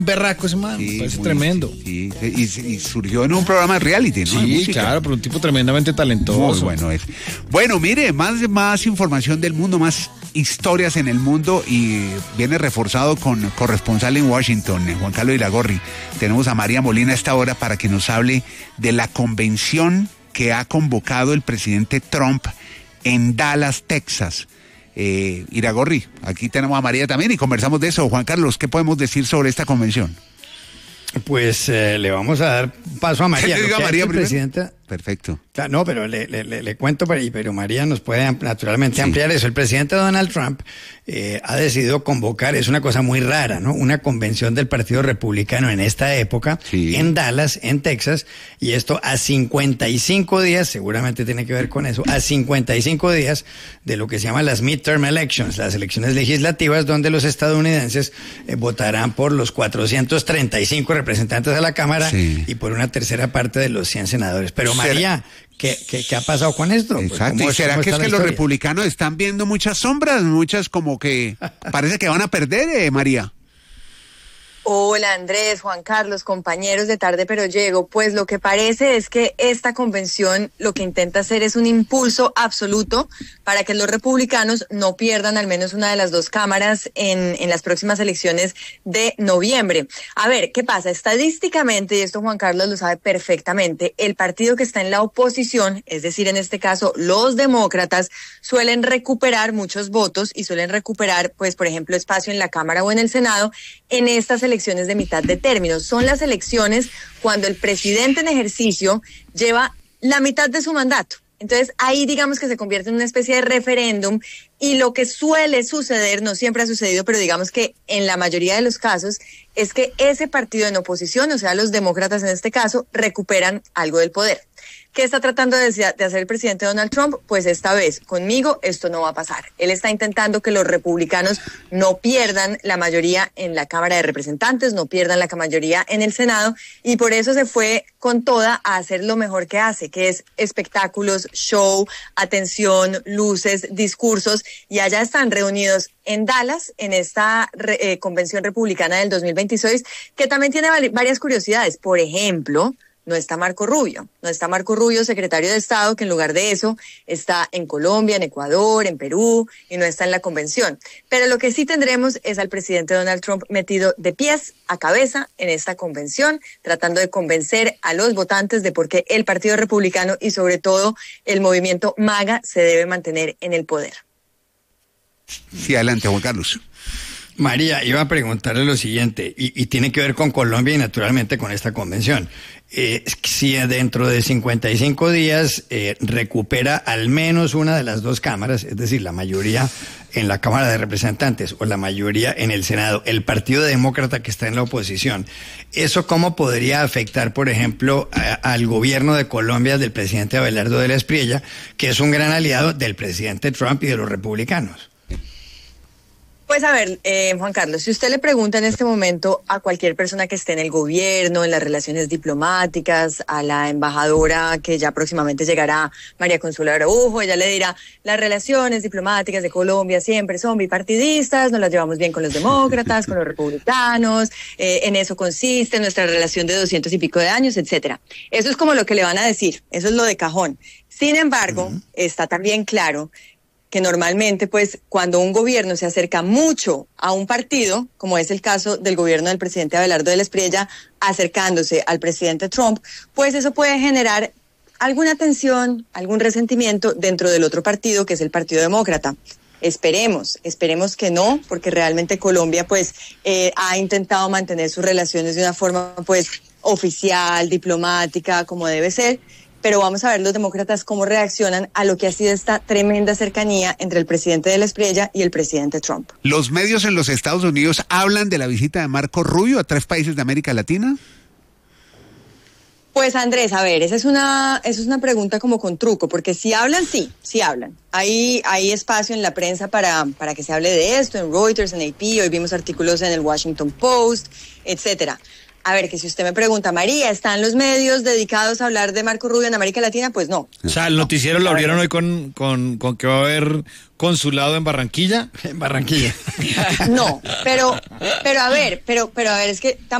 berraco ese man, Sí, parece muy, tremendo. Sí, y surgió en un programa de reality, ¿no? Sí, claro, pero un tipo tremendamente talentoso. Muy bueno es. Bueno, mire, más información del mundo, más historias en el mundo y viene reforzado con corresponsal en Washington, Juan Carlos Iragorri. Tenemos a María Molina a esta hora para que nos hable de la convención que ha convocado el presidente Trump en Dallas, Texas. Iragorri, aquí tenemos a María también y conversamos de eso. Juan Carlos, ¿qué podemos decir sobre esta convención? Pues le vamos a dar paso a María. ¿Qué diga María primero? Presidenta. Perfecto. No, pero le cuento, pero María nos puede naturalmente ampliar eso. El presidente Donald Trump ha decidido convocar, es una cosa muy rara, ¿no? Una convención del Partido Republicano en esta época, en Dallas, en Texas, y esto a 55 días, seguramente tiene que ver con eso, a 55 días de lo que se llama las midterm elections, las elecciones legislativas, donde los estadounidenses votarán por los 435 representantes de la Cámara y por una tercera parte de los 100 senadores. Pero María, ¿qué ha pasado con esto? Exacto. Pues, ¿Y será que es que los republicanos están viendo muchas sombras, muchas como que parece que van a perder, María? Hola Andrés, Juan Carlos, compañeros de Tarde Pero Llego. Pues lo que parece es que esta convención lo que intenta hacer es un impulso absoluto para que los republicanos no pierdan al menos una de las dos cámaras en las próximas elecciones de noviembre. A ver, ¿qué pasa? Estadísticamente, y esto Juan Carlos lo sabe perfectamente, el partido que está en la oposición, es decir, en este caso los demócratas, suelen recuperar muchos votos y suelen recuperar, pues, por ejemplo, espacio en la Cámara o en el Senado en estas elecciones de mitad de término. Son las elecciones cuando el presidente en ejercicio lleva la mitad de su mandato. Entonces ahí digamos que se convierte en una especie de referéndum y lo que suele suceder, no siempre ha sucedido, pero digamos que en la mayoría de los casos, es que ese partido en oposición, o sea los demócratas en este caso, recuperan algo del poder. ¿Qué está tratando de hacer el presidente Donald Trump? Pues esta vez, conmigo, esto no va a pasar. Él está intentando que los republicanos no pierdan la mayoría en la Cámara de Representantes, no pierdan la mayoría en el Senado, y por eso se fue con toda a hacer lo mejor que hace, que es espectáculos, show, atención, luces, discursos, y allá están reunidos en Dallas, en esta convención republicana del 2026, que también tiene varias curiosidades. Por ejemplo, no está Marco Rubio, secretario de Estado, que en lugar de eso está en Colombia, en Ecuador, en Perú, y no está en la convención. Pero lo que sí tendremos es al presidente Donald Trump metido de pies a cabeza en esta convención, tratando de convencer a los votantes de por qué el Partido Republicano y sobre todo el movimiento MAGA se debe mantener en el poder. Sí, adelante, Juan Carlos. María, iba a preguntarle lo siguiente, y tiene que ver con Colombia y naturalmente con esta convención. Si dentro de 55 días recupera al menos una de las dos cámaras, es decir, la mayoría en la Cámara de Representantes o la mayoría en el Senado, el Partido Demócrata que está en la oposición, ¿eso cómo podría afectar, por ejemplo, al gobierno de Colombia del presidente Abelardo de la Espriella, que es un gran aliado del presidente Trump y de los republicanos? Pues a ver, Juan Carlos, si usted le pregunta en este momento a cualquier persona que esté en el gobierno, en las relaciones diplomáticas, a la embajadora que ya próximamente llegará, María Consuelo Araujo, ella le dirá, las relaciones diplomáticas de Colombia siempre son bipartidistas, nos las llevamos bien con los demócratas, con los republicanos, en eso consiste nuestra relación de 200 y pico de años, etcétera. Eso es como lo que le van a decir, eso es lo de cajón. Sin embargo, está también claro que normalmente, pues, cuando un gobierno se acerca mucho a un partido, como es el caso del gobierno del presidente Abelardo de la Espriella, acercándose al presidente Trump, pues eso puede generar alguna tensión, algún resentimiento dentro del otro partido, que es el Partido Demócrata. Esperemos que no, porque realmente Colombia, pues, ha intentado mantener sus relaciones de una forma, pues, oficial, diplomática, como debe ser. Pero vamos a ver los demócratas cómo reaccionan a lo que ha sido esta tremenda cercanía entre el presidente de la Espriella y el presidente Trump. ¿Los medios en los Estados Unidos hablan de la visita de Marco Rubio a 3 países de América Latina? Pues Andrés, a ver, esa es una pregunta como con truco, porque si hablan, sí hablan. Hay espacio en la prensa para que se hable de esto, en Reuters, en AP, hoy vimos artículos en el Washington Post, etcétera. A ver, que si usted me pregunta, María, ¿están los medios dedicados a hablar de Marco Rubio en América Latina? Pues no. O sea, el noticiero lo abrieron hoy con que va a haber consulado en Barranquilla. En Barranquilla. No, pero a ver, es que